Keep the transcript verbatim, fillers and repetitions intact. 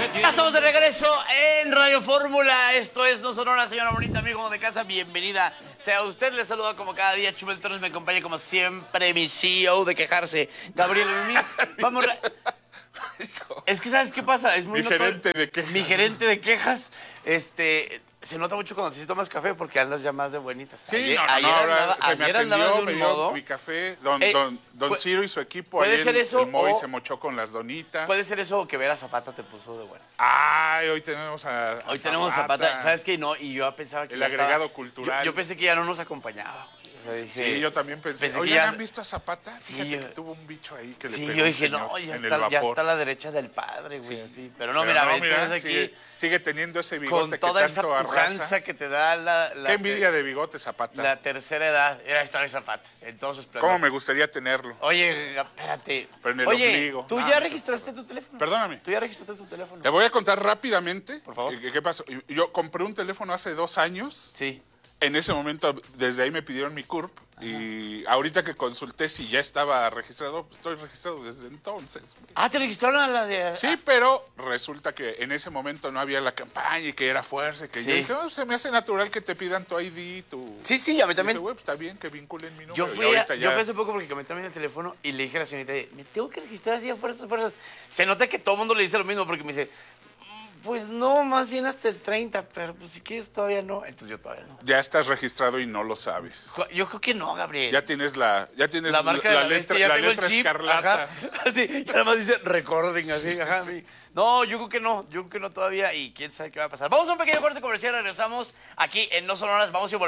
Ya estamos de regreso en Radio Fórmula. Esto es No Sonora, señora bonita, amigo de casa. Bienvenida. Sea usted, le saluda como cada día. Chumel Torres me acompaña como siempre, mi C E O de quejarse, Gabriel Mimi. Vamos. Re... Es que, ¿sabes qué pasa? Es muy mi gerente de quejas. Mi gerente de quejas. Este... Se nota mucho cuando sí tomas café porque andas ya más de buenitas. Sí, ayer, no, no, ayer no, ahora andaba, se me ayer atendió, me dio modo. mi café. Don, Eh, don, don pu- Ciro y su equipo, puede ahí ser el, eso el Moy o- se mochó con las donitas. Puede ser eso o que Vera Zapata te puso de buena. Ay, hoy tenemos a, a Hoy tenemos Zapata, ¿sabes qué? No, y yo pensaba que El ya agregado estaba- cultural. Yo, yo pensé que ya no nos acompañaba. O sea, dije- Sí, yo también pensé. pensé que Oye, ya- ¿han visto a Zapata? Sí, Fíjate yo- que tuvo un bicho ahí que le Sí, pegó yo un dije, señor no, ya en el está, ya vapor. está a la derecha del padre, güey, Sí. así. Pero no, Pero mira, no, ven, mira, tienes aquí sigue, sigue teniendo ese con bigote que toda esa tanto pujanza arrasa. que te da la, la Qué envidia de bigote, Zapata. la tercera edad. Era esta vez Zapata, entonces. ¿Cómo me gustaría tenerlo? Oye, espérate. Pero en el Oye, ombligo. ¿tú Ah, ya eso registraste tu teléfono? Perdóname. ¿Tú ya registraste tu teléfono? Te voy a contar rápidamente. Por favor. ¿Qué, qué pasó? Yo compré un teléfono hace dos años. Sí. En ese momento, desde ahí me pidieron mi C U R P. Y ahorita que consulté si ya estaba registrado, pues estoy registrado desde entonces. Ah, ¿te registraron a la de...? Sí, pero resulta que en ese momento no había la campaña y que era fuerza. Y que Sí. yo dije, oh, se me hace natural que te pidan tu I D, tu... Sí, sí, a mí Y también. dije, "Güey, pues, está bien que vinculen mi número". Yo Y fui, a- ahorita yo ya- fui hace poco porque cambié también el teléfono y le dije a la señorita, me tengo que registrar así a fuerzas, a fuerzas. Se nota que todo el mundo le dice lo mismo porque me dice, "Mm, pues no, más bien hasta el treinta, pero pues si quieres todavía no". Entonces yo todavía no. ya estás registrado y no lo sabes. Jo- Yo creo que no, Gabriel. Ya tienes la, ya tienes la marca de la, letra, bestia, ya la tengo letra el chip, escarlata. ajá. Sí, y nada más dice recording así, ajá, sí. No, yo creo que no, yo creo que no todavía y quién sabe qué va a pasar. Vamos a un pequeño corte comercial, regresamos aquí en No Sonoras, vamos y volvemos.